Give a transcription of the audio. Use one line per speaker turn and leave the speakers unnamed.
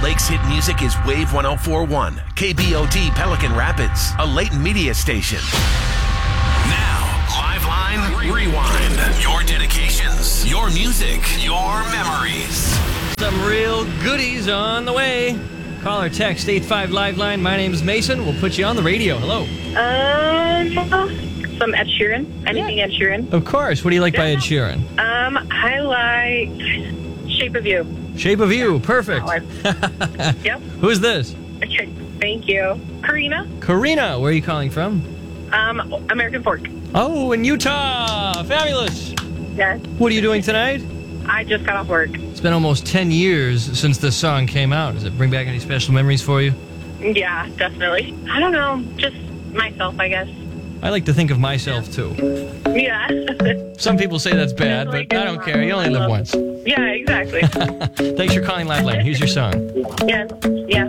Lake's hit music is Wave 104.1, KBOD Pelican Rapids, a Leighton Media station. Now, Liveline Rewind. Your dedications, your music, your memories.
Some real goodies on the way. Call or text 85 Liveline. My name is Mason. We'll put you on the radio. Hello.
Some Ed Sheeran. Anything Ed Sheeran.
Of course. What do you like by Ed Sheeran?
I like Shape of You.
Shape of You. Perfect.
Yep.
Who's this?
Okay. Thank you. Karina.
Karina. Where are you calling from?
American Fork.
Oh, in Utah. Fabulous.
Yes.
What are you doing tonight?
I just got off work.
It's been almost 10 years since this song came out. Does it bring back any special memories for you?
Yeah, definitely. I don't know. Just myself, I guess.
I like to think of myself, too.
Yeah.
Some people say that's bad, but I don't care. You only live once.
Yeah, exactly.
Thanks for calling Liveline. Here's your song.
Yeah. Yeah.